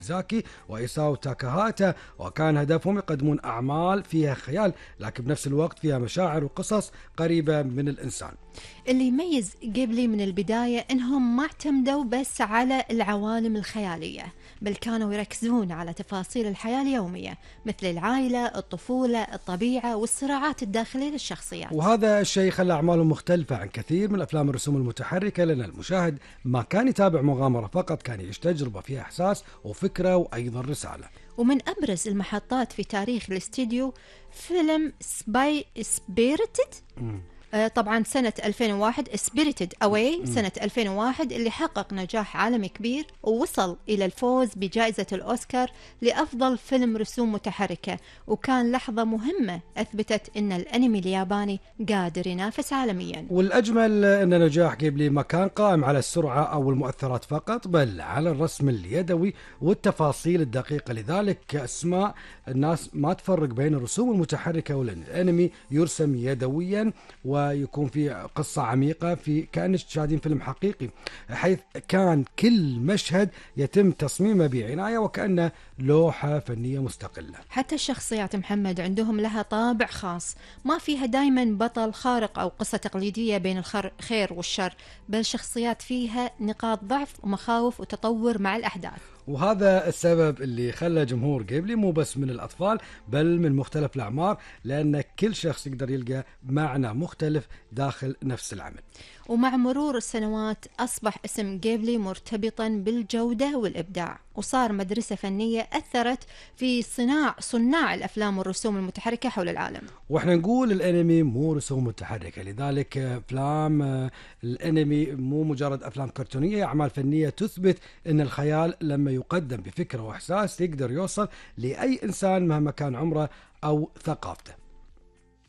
زاكي وإيساو تاكاهاتا، وكان هدفهم يقدمون أعمال فيها خيال لكن بنفس الوقت فيها مشاعر وقصص قريبة من الإنسان. اللي يميز غيبلي من البداية إنهم ما اعتمدوا بس على العوالم الخيالية، بل كانوا يركزون على تفاصيل الحياة اليومية مثل العائلة، الطفولة، الطبيعة والصراعات الداخلية للشخصيات. وهذا الشيء خلى أعمالهم مختلفة عن كثير من أفلام الرسوم المتحركة، لأن المشاهد ما كان يتابع مغامرة فقط، كان يعيش تجربة فيها إحساس وفكرة وأيضا رسالة. ومن أبرز المحطات في تاريخ الاستديو فيلم سبيريتد، طبعا سنة 2001، سبيريتد أواي سنة 2001، اللي حقق نجاح عالمي كبير ووصل إلى الفوز بجائزة الأوسكار لأفضل فيلم رسوم متحركة، وكان لحظة مهمة أثبتت أن الأنمي الياباني قادر ينافس عالميا. والأجمل أن نجاح غيبلي ما كان قائم على السرعة أو المؤثرات فقط، بل على الرسم اليدوي والتفاصيل الدقيقة. لذلك أسماء الناس ما تفرق بين الرسوم المتحركة، ولأن الأنمي يرسم يدويا ويكون في قصة عميقة، في كأنك تشاهدين فيلم حقيقي، حيث كان كل مشهد يتم تصميمه بعناية وكأنه لوحة فنية مستقلة. حتى الشخصيات محمد عندهم لها طابع خاص، ما فيها دايما بطل خارق أو قصة تقليدية بين الخير والشر، بل شخصيات فيها نقاط ضعف ومخاوف وتطور مع الأحداث. وهذا السبب اللي خلى جمهور غيبلي مو بس من الأطفال بل من مختلف الأعمار، لأن كل شخص يقدر يلقى معنى مختلف داخل نفس العمل. ومع مرور السنوات أصبح اسم غيبلي مرتبطا بالجودة والإبداع، وصار مدرسة فنية أثرت في صناع الأفلام والرسوم المتحركة حول العالم. واحنا نقول الانمي مو رسوم متحركة، لذلك افلام الانمي مو مجرد افلام كرتونية، اعمال فنية تثبت ان الخيال لما يقدم بفكرة واحساس يقدر يوصل لاي انسان مهما كان عمره او ثقافته.